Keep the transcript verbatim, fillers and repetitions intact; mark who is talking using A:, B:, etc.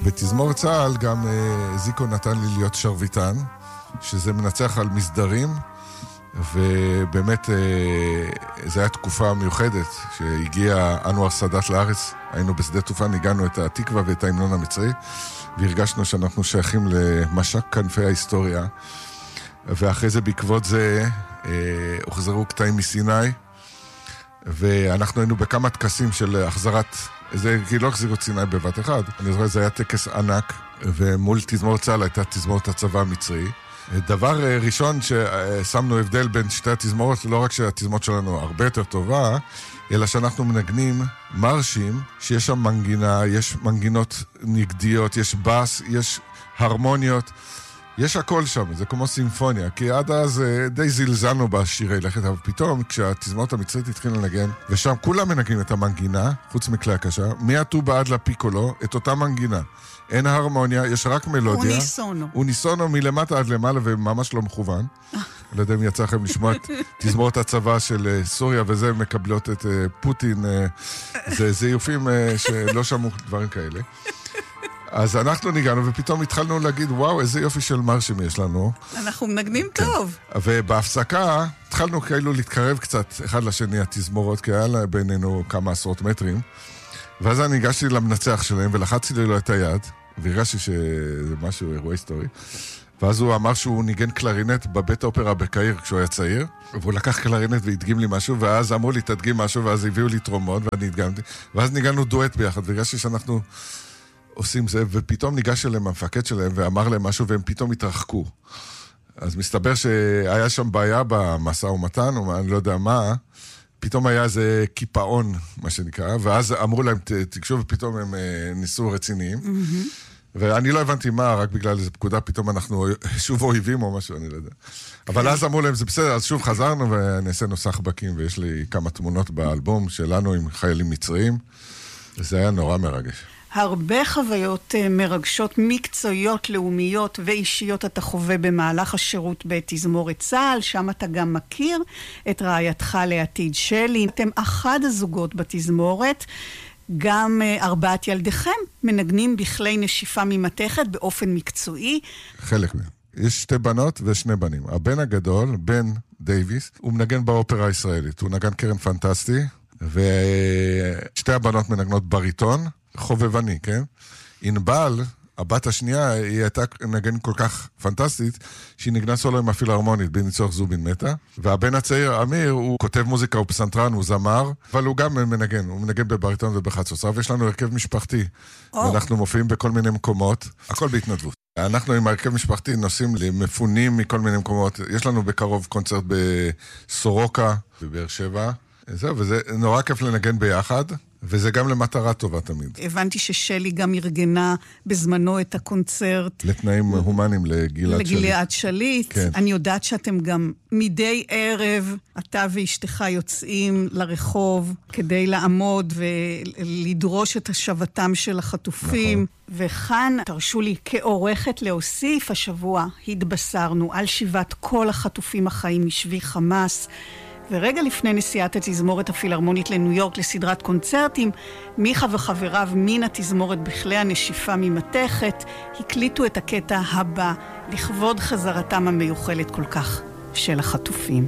A: בתזמורת צה"ל גם אה, זיקו נתן לי להיות שרביטן, שזה מנצח על מסדרים, ובאמת אה, זו הייתה תקופה מיוחדת שהגיע אנואר סאדאת לארץ, היינו בשדה תעופה, ניגענו את התקווה ואת ההמנון המצרי, והרגשנו שאנחנו שייכים למשק כנפי ההיסטוריה, ואחרי זה בעקבות זה אה, הוחזרו קטעים מסיני, ואנחנו היינו בכמה טקסים של החזרת, זה כי לא החזירו את סיני בבת אחד, אני זוכר, זה היה טקס ענק, ומול תזמורת צה"ל הייתה תזמורת הצבא המצרי. דבר ראשון ששמנו הבדל בין שתי התזמורות, לא רק שהתזמורת שלנו הרבה יותר טובה, אלא שאנחנו מנגנים מרשים, שיש שם מנגינה, יש מנגינות נגדיות, יש בס, יש הרמוניות, יש הכל שם, זה כמו סימפוניה, כי עד אז די זלזלנו בשירי לכת, אבל פתאום כשהתזמורת המצרית התחילה לנגן, ושם כולם מנגנים את המנגינה, חוץ מכלי הקשה, מהטובה עד לפיקולו, את אותה מנגינה. אין הרמוניה, יש רק מלודיה.
B: אוניסונו.
A: אוניסונו מלמטה עד למעלה וממש לא מכוון. לא יודע אם יצא לכם לשמוע את תזמורת הצבא של סוריה, וזה מקבלות את פוטין, זה זיופים שלא שמעו דברים כאלה. אז אנחנו ניגענו, ופתאום התחלנו להגיד, וואו, איזה יופי של מרשים יש לנו.
B: אנחנו מנגנים טוב.
A: ובהפסקה התחלנו כאילו להתקרב קצת אחד לשני התזמורות, כי היה לה בינינו כמה עשרות מטרים. ואז אני ניגשתי למנצח שלהם, ולחצתי לו את היד, והרגשתי שזה משהו, אירוע היסטורי. ואז הוא אמר שהוא ניגן קלרינט בבית האופרה בקהיר כשהוא היה צעיר, והוא לקח קלרינט והדגים לי משהו, ואז אמרו לי, תדגים משהו, ואז הביאו לי טרומון, ואני הדגמתי. ואז ניגענו דואט ביחד, והרגשתי שאנחנו עושים זה, ופתאום ניגש אליהם המפקד שלהם, ואמר להם משהו, והם פתאום התרחקו. אז מסתבר שהיה שם בעיה במסע ומתן, או אני לא יודע מה, פתאום היה איזה קיפאון, מה שנקרא, ואז אמרו להם, תקשו, ופתאום הם ניסו רציניים. Mm-hmm. ואני לא הבנתי מה, רק בגלל איזו פקודה, פתאום אנחנו שוב אויבים או משהו, אני לא יודע. אבל אז אמרו להם, זה בסדר, אז שוב חזרנו ונעשינו סחבקים, ויש לי כמה תמונות באלבום שלנו עם חיילים מצריים, וזה היה נורא מרגש.
B: הרבה חוויות מרגשות, מקצועיות, לאומיות ואישיות אתה חווה במהלך השירות בתזמורת צה"ל, שם אתה גם מכיר את רעייתך לעתיד שלי. אתם אחד הזוגות בתזמורת, גם ארבעת ילדיכם מנגנים בכלי נשיפה ממתכת באופן מקצועי. חלק
A: מהם. יש שתי בנות ושני בנים. הבן הגדול, בן דייביס, הוא מנגן באופרה הישראלית. הוא נגן קרן פנטסטי, ושתי הבנות מנגנות בריטון, חובבני, כן? ענבל, הבת השנייה, היא הייתה נגן כל כך פנטסטית, שהיא נגנה סולו עם הפילהרמונית, בניצוח זובין מתה. והבן הצעיר, אמיר, הוא כותב מוזיקה, הוא פסנתרן, הוא זמר, אבל הוא גם מנגן, הוא מנגן בבריטון ובחצוצרה, ויש לנו הרכב משפחתי. Oh. ואנחנו מופיעים בכל מיני מקומות, הכל בהתנדבות. אנחנו עם הרכב משפחתי נוסעים למפונים מכל מיני מקומות. יש לנו בקרוב קונצרט בסורוקה, בבאר שבע. זהו, וזה נורא כיף לנגן ביחד. וזה גם למטרה טובה תמיד.
B: הבנתי ששלי גם ארגנה בזמנו את הקונצרט.
A: לתנאים הומניים לגלעד שליט.
B: לגלעד שליט.
A: כן.
B: אני יודעת שאתם גם מדי ערב, אתה ואשתך יוצאים לרחוב כדי לעמוד ולדרוש את השבתם של החטופים. נכון. וכאן, תרשו לי כעורכת להוסיף, השבוע התבשרנו על שיבת כל החטופים החיים משבי חמאס, ורגע לפני נסיעת התזמורת הפילהרמונית לניו יורק לסדרת קונצרטים, מיכה וחבריו מן התזמורת בכלי הנשיפה ממתכת הקליטו את הקטע הבא לכבוד חזרתם המיוחלת כל כך של החטופים.